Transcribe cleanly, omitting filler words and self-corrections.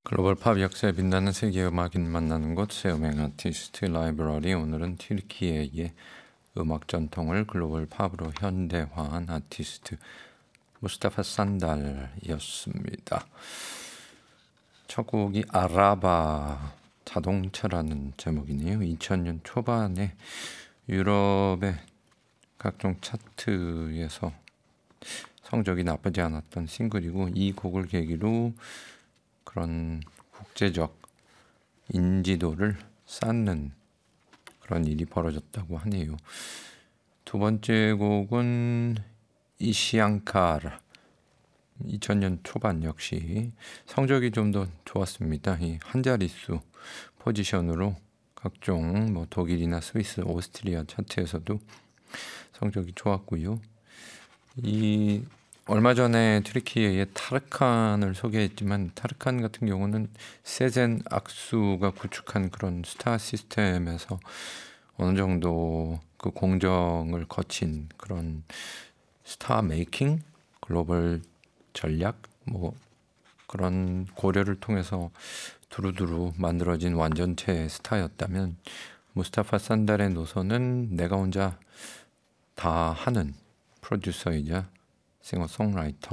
글로벌 팝 역사에 빛나는 세계 음악인 만나는 곳 새 음악 아티스트 라이브러리. 오늘은 튀르키예의 음악 전통을 글로벌 팝으로 현대화한 아티스트 무스타파 산달이었습니다. 첫 곡이 아라바 자동차라는 제목이네요. 2000년 초반에 유럽의 각종 차트에서 성적이 나쁘지 않았던 싱글이고, 이 곡을 계기로 그런 국제적 인지도를 쌓는 그런 일이 벌어졌다고 하네요. 두 번째 곡은 이시앙카라, 2000년 초반 역시 성적이 좀 더 좋았습니다. 이 한 자릿수 포지션으로 각종 독일이나 스위스, 오스트리아 차트에서도 성적이 좋았고요. 이 얼마 전에 튀르키예의 타르칸을 소개했지만, 타르칸 같은 경우는 세젠 악수가 구축한 그런 스타 시스템에서 어느 정도 그 공정을 거친 그런 스타 메이킹, 글로벌 전략 그런 고려를 통해서 두루두루 만들어진 완전체 스타였다면, 무스타파 산달의 노선은 내가 혼자 다 하는 프로듀서이자 싱어송라이터,